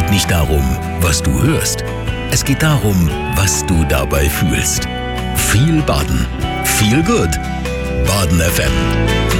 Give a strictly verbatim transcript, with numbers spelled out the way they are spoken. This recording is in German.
geht nicht darum, was du hörst. Es geht darum, was du dabei fühlst. Viel Baden. Viel gut. Baden F M.